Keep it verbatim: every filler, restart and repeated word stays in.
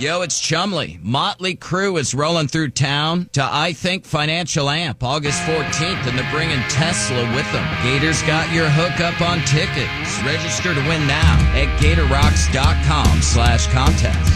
Yo, it's Chumley. Motley Crue is rolling through town to I Think Financial Amp August fourteenth, and they're bringing Tesla with them. Gator's got your hookup on tickets. Register to win now at gator rocks dot com slash contest.